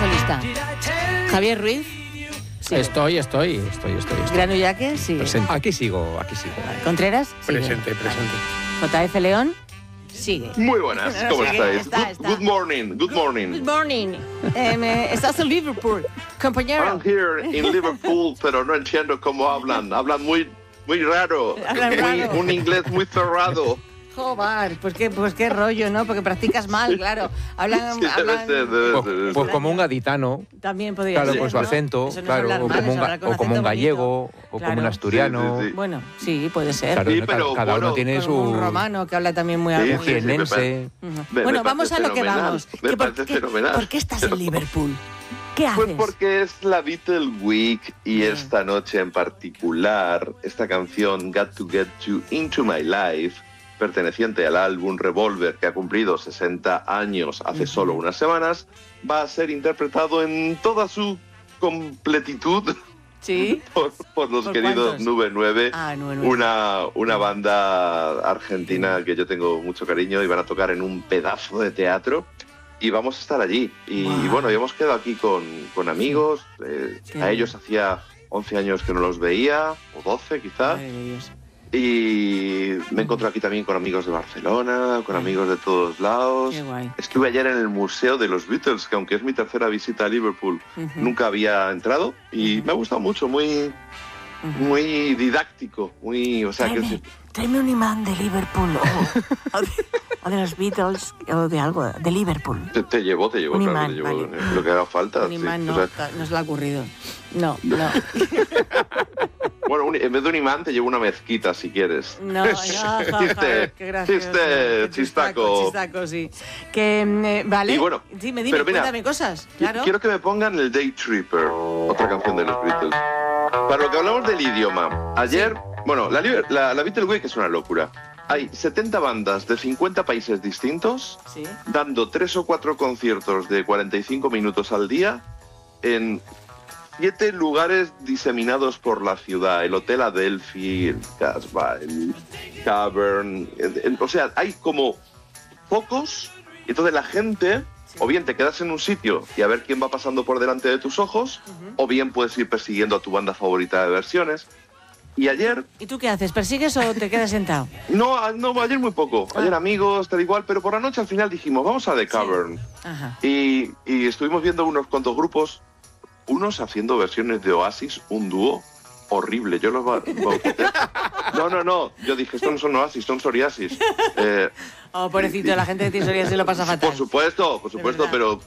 solista. Javier Ruiz. Sí. Estoy. Granu Yaque, sí. Presente. Aquí sigo. Contreras, sigue. Presente. JF León, sigue. Muy buenas, ¿cómo Sigue, estáis? está. Good morning. Good morning. Estás en Liverpool, compañero. I'm here in Liverpool, pero no entiendo cómo hablan. Hablan muy raro. Hablan raro. Un inglés muy cerrado. Joder, pues qué rollo, ¿no? Porque practicas mal, claro. Hablan Pues como un gaditano, también podría claro, ser, con su ¿no? acento, Eso no es claro, hablar o mal, como es hablar con un acento gallego, bonito. o Claro. como un asturiano. Sí. Bueno, sí, puede ser. Claro, Sí, pero cada uno bueno, tiene Con un su romano que habla también muy Sí, algo. sí, jienense. Bueno, vamos a lo que vamos. Me parece fenomenal. ¿Por qué estás en Liverpool? ¿Qué haces? Pues porque es la Beatle Week y Bien. esta noche en particular, esta canción Got to Get You Into My Life, perteneciente al álbum Revolver, que ha cumplido 60 años hace solo unas semanas, va a ser interpretado en toda su completitud ¿Sí? por los ¿Por queridos cuántos? Nube 9, Ah, 9. una banda argentina que yo tengo mucho cariño, y van a tocar en un pedazo de teatro. Y vamos a estar allí. Y Wow. bueno, hemos quedado aquí con amigos. Qué A bien. ellos hacía 11 años que no los veía, o 12 quizá. Ay, Dios. Y me encontré aquí también con amigos de Barcelona, con amigos de todos lados. Qué guay. Estuve ayer en el Museo de los Beatles, que aunque es mi tercera visita a Liverpool, Ujú. nunca había entrado. Y me ha gustado mucho, muy didáctico, o sea, que Tráeme un imán de Liverpool o de los Beatles o de algo, de Liverpool. te llevo, Un claro, imán, te llevo vale. lo que haga falta. Un sí. imán O no, sea, no se le ha ocurrido. No. bueno, en vez de un imán te llevo una mezquita si quieres. No, Chiste, qué gracioso. chiste, Qué chistaco. Chistaco, sí. Que, vale. Y bueno, dime, pero mira, cuéntame cosas, claro. Quiero que me pongan el Day Tripper, otra canción de los Beatles. Para lo que hablamos del idioma, ayer, bueno, la Beatle Week es una locura. Hay 70 bandas de 50 países distintos, Sí. dando 3 o 4 conciertos de 45 minutos al día en 7 lugares diseminados por la ciudad. El Hotel Adelphi, el Casbah, el Cavern. O sea, hay como focos, y entonces la gente, o bien te quedas en un sitio y a ver quién va pasando por delante de tus ojos, o bien puedes ir persiguiendo a tu banda favorita de versiones. Y ayer, ¿Y tú qué haces? ¿Persigues o te quedas sentado? no, ayer muy poco. Ayer amigos, tal igual, pero por la noche al final dijimos, vamos a The Cavern. Ajá. Y estuvimos viendo unos cuantos grupos, unos haciendo versiones de Oasis, un dúo horrible. Yo los bauticé. No. Yo dije, estos no son Oasis, son Psoriasis. Oh, pobrecito, la gente de Tisoria se lo pasa fatal. Por supuesto, verdad. pero